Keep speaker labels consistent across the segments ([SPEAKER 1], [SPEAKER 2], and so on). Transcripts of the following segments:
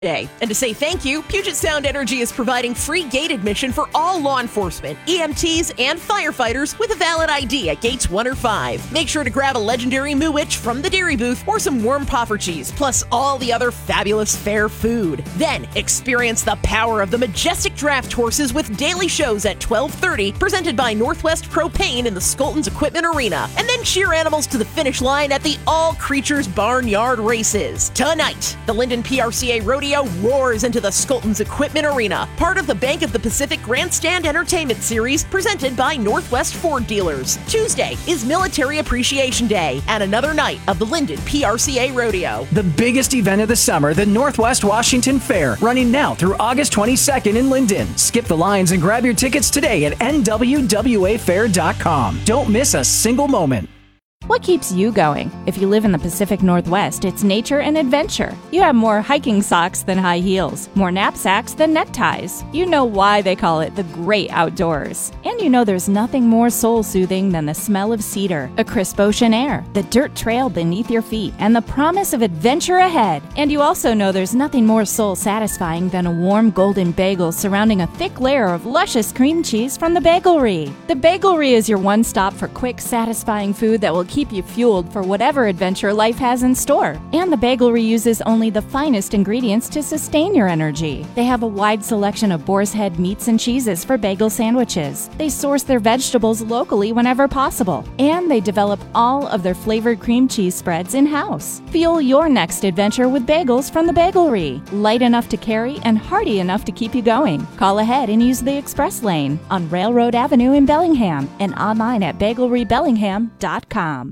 [SPEAKER 1] Day. And to say thank you, Puget Sound Energy is providing free gate admission for all law enforcement, EMTs, and firefighters with a valid ID at gates 1 or 5. Make sure to grab a legendary Mooich from the dairy booth or some warm poffer cheese, plus all the other fabulous fair food. Then experience the power of the majestic draft horses with daily shows at 12:30, presented by Northwest Propane in the Skolton's Equipment Arena. And then cheer animals to the finish line at the All Creatures Barnyard Races. Tonight, the Linden PRCA Rodeo roars into the Skolton's Equipment Arena, part of the Bank of the Pacific Grandstand Entertainment Series presented by Northwest Ford Dealers. Tuesday is Military Appreciation Day and another night of the Linden PRCA Rodeo.
[SPEAKER 2] The biggest event of the summer, the Northwest Washington Fair, running now through August 22nd in Linden. Skip the lines and grab your tickets today at nwwafair.com. Don't miss a single moment.
[SPEAKER 3] What keeps you going? If you live in the Pacific Northwest, it's nature and adventure. You have more hiking socks than high heels, more knapsacks than neckties. You know why they call it the great outdoors. And you know there's nothing more soul-soothing than the smell of cedar, a crisp ocean air, the dirt trail beneath your feet, and the promise of adventure ahead. And you also know there's nothing more soul-satisfying than a warm golden bagel surrounding a thick layer of luscious cream cheese from the Bagelry. The Bagelry is your one-stop for quick, satisfying food that will keep you fueled for whatever adventure life has in store. And the Bagelry uses only the finest ingredients to sustain your energy. They have a wide selection of boar's head meats and cheeses for bagel sandwiches. They source their vegetables locally whenever possible. And they develop all of their flavored cream cheese spreads in-house. Fuel your next adventure with bagels from the Bagelry. Light enough to carry and hearty enough to keep you going. Call ahead and use the express lane on Railroad Avenue in Bellingham and online at bagelrybellingham.com.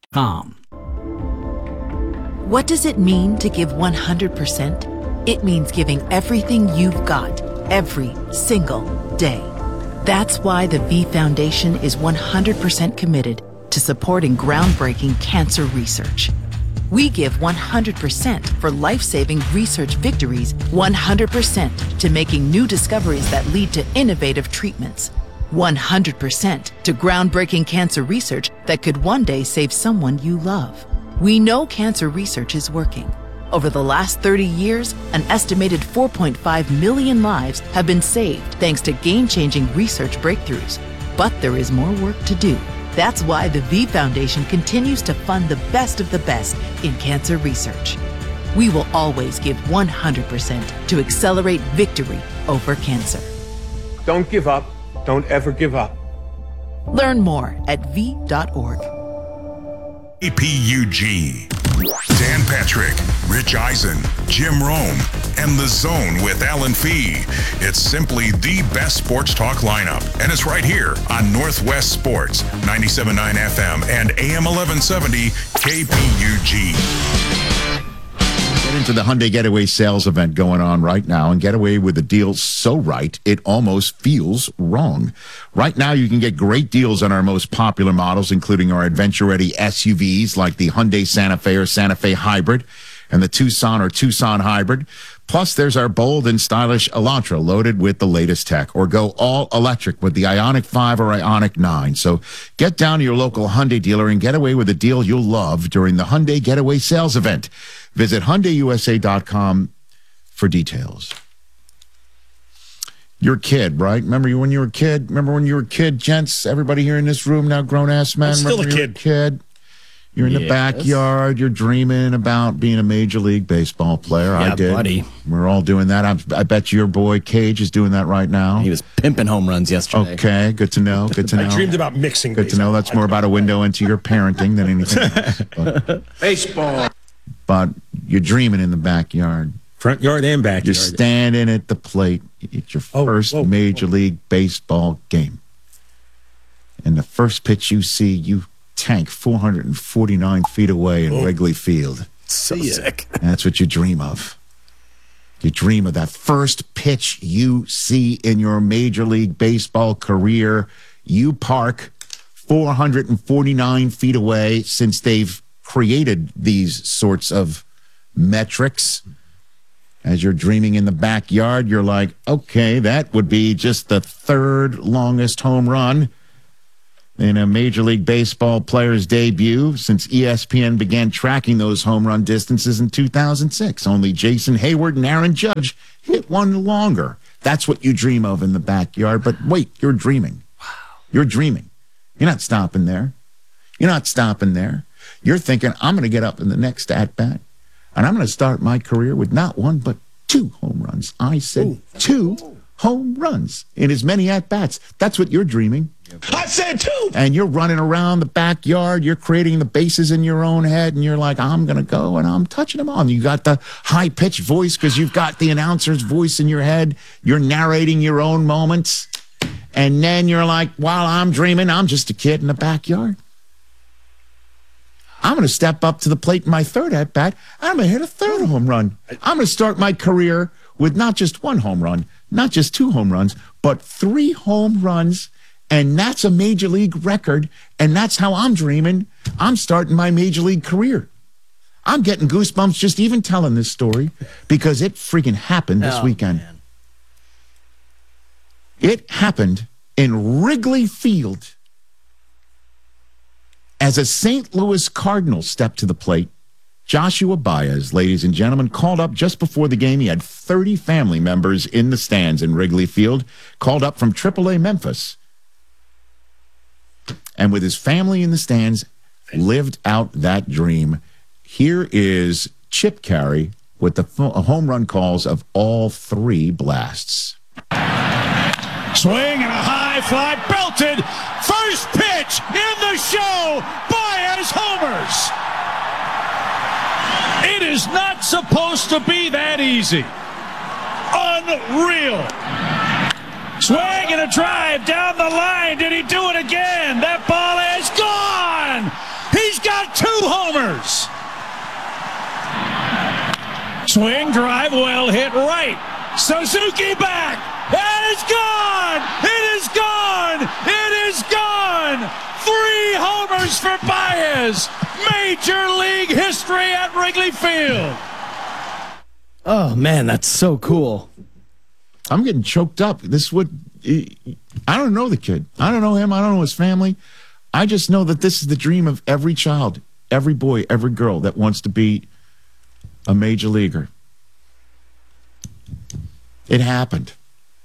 [SPEAKER 4] What does it mean to give 100%? It means giving everything you've got, every single day. That's why the V Foundation is 100% committed to supporting groundbreaking cancer research. We give 100% for life-saving research victories, 100% to making new discoveries that lead to innovative treatments, 100% to groundbreaking cancer research that could one day save someone you love. We know cancer research is working. Over the last 30 years, an estimated 4.5 million lives have been saved thanks to game-changing research breakthroughs. But there is more work to do. That's why the V Foundation continues to fund the best of the best in cancer research. We will always give 100% to accelerate victory over cancer.
[SPEAKER 5] Don't give up. Don't ever give up.
[SPEAKER 4] Learn more at v.org.
[SPEAKER 6] APUG. Dan Patrick, Rich Eisen, Jim Rome, and The Zone with Alan Fee. It's simply the best sports talk lineup, and it's right here on Northwest Sports, 97.9 FM and AM 1170 KPUG.
[SPEAKER 7] Into the Hyundai Getaway sales event going on right now, and Getaway with a deal so right, it almost feels wrong. Right now, you can get great deals on our most popular models, including our adventure-ready SUVs like the Hyundai Santa Fe or Santa Fe Hybrid and the Tucson or Tucson Hybrid. Plus, there's our bold and stylish Elantra loaded with the latest tech, or go all electric with the Ioniq 5 or Ioniq 9. So get down to your local Hyundai dealer and get away with a deal you'll love during the Hyundai Getaway sales event. Visit HyundaiUSA.com for details. You're a kid, right? Remember when you were a kid? Gents? Everybody here in this room now, grown-ass men?
[SPEAKER 8] I'm still
[SPEAKER 7] remember
[SPEAKER 8] a
[SPEAKER 7] you were kid. You're in the backyard. You're dreaming about being a Major League Baseball player.
[SPEAKER 8] Yeah,
[SPEAKER 7] I did.
[SPEAKER 8] buddy.
[SPEAKER 7] We're all doing that. I bet your boy Cage is doing that right now.
[SPEAKER 8] He was pimping home runs yesterday.
[SPEAKER 7] Okay, good to know. Good to know.
[SPEAKER 8] I dreamed about mixing
[SPEAKER 7] Good to know. That's more about a window into your parenting than anything else.
[SPEAKER 5] Baseball.
[SPEAKER 7] But you're dreaming in the backyard.
[SPEAKER 8] Front yard and backyard.
[SPEAKER 7] You're standing at the plate. It's your first Major League Baseball game. And the first pitch you see, you tank 449 feet away in Wrigley Field.
[SPEAKER 8] So sick.
[SPEAKER 7] That's what you dream of. You dream of that first pitch you see in your Major League Baseball career. You park 449 feet away. Since they've created these sorts of metrics, as you're dreaming in the backyard, you're like, okay, that would be just the third longest home run in a Major League Baseball player's debut since ESPN began tracking those home run distances in 2006. Only Jason Hayward and Aaron Judge hit one longer. That's what you dream of in the backyard. But wait, you're dreaming. Wow. You're dreaming. You're not stopping there. You're not stopping there. You're thinking, I'm going to get up in the next at-bat, and I'm going to start my career with not one, but 2 home runs. I said 2 home runs in as many at-bats. That's what you're dreaming.
[SPEAKER 5] I said 2.
[SPEAKER 7] And you're running around the backyard. You're creating the bases in your own head, and you're like, I'm going to go, and I'm touching them all. You got the high-pitched voice because you've got the announcer's voice in your head. You're narrating your own moments. And then you're like, while I'm dreaming, I'm just a kid in the backyard. I'm going to step up to the plate in my 3rd at-bat. I'm going to hit a 3rd home run. I'm going to start my career with not just 1 home run, not just 2 home runs, but 3 home runs. And that's a Major League record. And that's how I'm dreaming. I'm starting my Major League career. I'm getting goosebumps just even telling this story because it freaking happened this weekend. Man. It happened in Wrigley Field. As a St. Louis Cardinal stepped to the plate, Joshua Baez, ladies and gentlemen, called up just before the game. He had 30 family members in the stands in Wrigley Field, called up from AAA Memphis. And with his family in the stands, lived out that dream. Here is Chip Caray with the home run calls of all 3 blasts.
[SPEAKER 9] Swing and a high fly, belted. First pitch in the show. Baez homers. It is not supposed to be that easy. Unreal. Swing and a drive down the line. Did he do it again? That ball is gone. He's got 2 homers. Swing, drive, well hit right. Suzuki back. It is gone. It is gone. It is gone. 3 homers for Baez. Major League history at Wrigley Field.
[SPEAKER 8] Oh, man, that's so cool.
[SPEAKER 7] I'm getting choked up. This would, I don't know the kid. I don't know him. I don't know his family. I just know that this is the dream of every child, every boy, every girl that wants to be a major leaguer. It happened.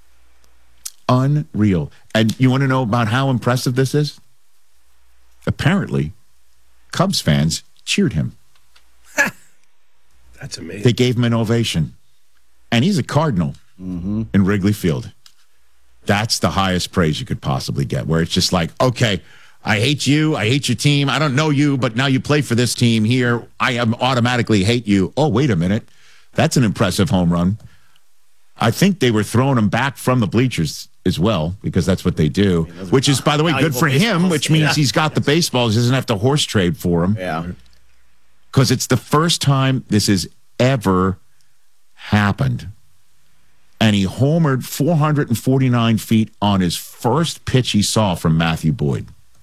[SPEAKER 7] Unreal. And you want to know about how impressive this is? Apparently, Cubs fans cheered him.
[SPEAKER 8] That's amazing.
[SPEAKER 7] They gave him an ovation. And he's a Cardinal in Wrigley Field. That's the highest praise you could possibly get, where it's just like, okay, I hate you. I hate your team. I don't know you, but now you play for this team here. I automatically hate you. Oh, wait a minute. That's an impressive home run. I think they were throwing him back from the bleachers as well, because that's what they do, which is, by the way, good for him, which means he's got the baseballs. He doesn't have to horse trade for them.
[SPEAKER 8] Yeah.
[SPEAKER 7] Because it's the first time this has ever happened. And he homered 449 feet on his first pitch he saw from Matthew Boyd.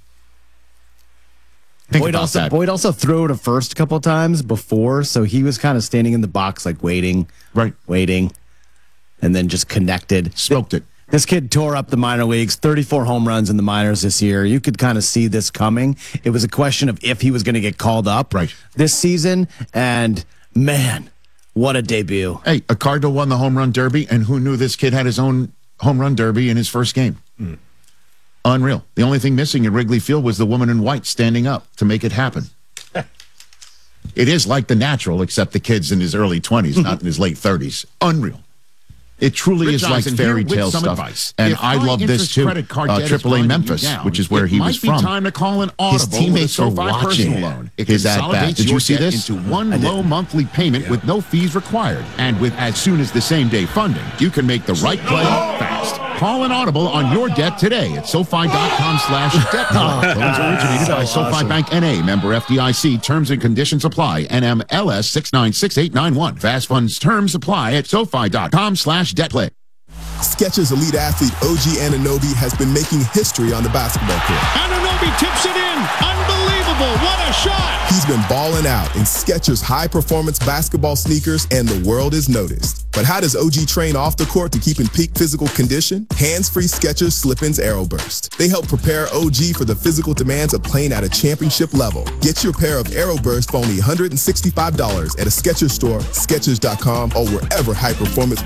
[SPEAKER 8] Boyd also threw it a first a couple times before, so he was kind of standing in the box, like waiting, and then just connected.
[SPEAKER 7] Smoked it.
[SPEAKER 8] This kid tore up the minor leagues, 34 home runs in the minors this year. You could kind of see this coming. It was a question of if he was going to get called up this season, and man, what a debut.
[SPEAKER 7] Hey, a Cardinal won the home run derby, and who knew this kid had his own home run derby in his first game? Unreal. The only thing missing at Wrigley Field was the woman in white standing up to make it happen. It is like The Natural, except the kid's in his early 20s, not in his late 30s. Unreal. It truly is like fairy tale stuff. Advice. And I love this too. AAA Memphis, which is where he was from.
[SPEAKER 5] Time to call an audible.
[SPEAKER 7] His teammates are watching
[SPEAKER 5] loan. It
[SPEAKER 7] his at-bat. Did you see this?
[SPEAKER 5] Into one low monthly payment with no fees required. And with as soon as the same day funding, you can make the right play fast. Call an audible on your debt today at SoFi.com/debt. Loans originated by SoFi Bank N.A. Member FDIC. Terms and conditions apply. NMLS 696891. Fast funds terms apply at SoFi.com/debt.
[SPEAKER 10] Skechers elite athlete OG Anunoby has been making history on the basketball court.
[SPEAKER 9] Anunoby tips it in. Unbelievable. What a shot.
[SPEAKER 10] He's been balling out in Skechers high-performance basketball sneakers, and the world has noticed. But how does OG train off the court to keep in peak physical condition? Hands-free Skechers Slip-ins Aeroburst. They help prepare OG for the physical demands of playing at a championship level. Get your pair of Aeroburst for only $165 at a Skechers store, Skechers.com, or wherever high-performance